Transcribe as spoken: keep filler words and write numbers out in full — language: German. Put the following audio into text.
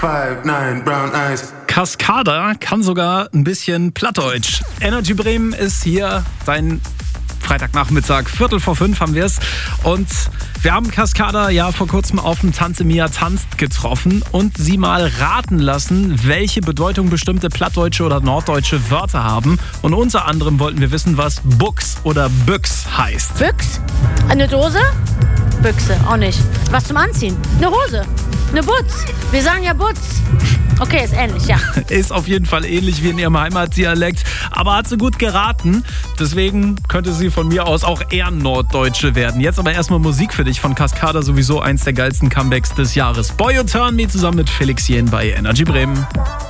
Five, nine, brown eyes. Cascada kann sogar ein bisschen Plattdeutsch. Energy Bremen ist hier, dein Freitagnachmittag, Viertel vor fünf haben wir es. Und wir haben Cascada ja vor kurzem auf dem Tanze Mia tanzt getroffen und sie mal raten lassen, welche Bedeutung bestimmte plattdeutsche oder norddeutsche Wörter haben. Und unter anderem wollten wir wissen, was Buchs oder Büchs heißt. Büchs? Eine Dose? Büchse, auch nicht. Was zum Anziehen? Eine Hose? Eine Butz? Wir sagen ja Butz. Okay, ist ähnlich, ja. Ist auf jeden Fall ähnlich wie in ihrem Heimatdialekt, aber hat sie gut geraten. Deswegen könnte sie von mir aus auch eher Norddeutsche werden. Jetzt aber erstmal Musik für dich von Cascada, sowieso eins der geilsten Comebacks des Jahres. Boy You Turn Me zusammen mit Felix Jähn bei Energy Bremen.